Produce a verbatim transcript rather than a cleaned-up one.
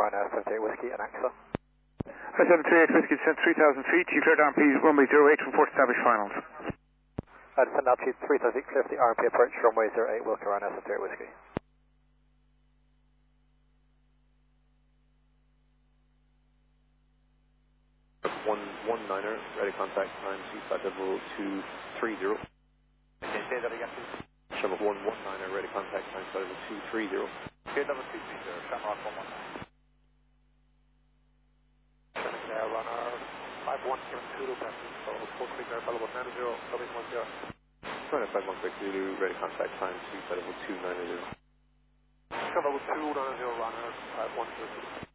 Ryanair seventy-eight Whiskey and A X A. Hi, seven three eight Whiskey, descent three thousand feet, you cleared R M P runway zero eight from Fort Establish finals. I descend altitude three thousand feet, clear for the R M P approach, runway zero eight, Wilkie Ryanair seventy-eight Whiskey. One one niner, ready contact time, seaside level two three zero. Okay, say that again please. Shamrock one one niner, ready contact time, seaside level two three zero. Okay, level two three zero, Shamrock one one nine. Descending there, runner five one seven Zulu, passing, so full speed there, available nine zero, W one zero. Runner five one six Zulu, ready contact time, seaside level two nine zero. Level two nine zero, runner five one zero.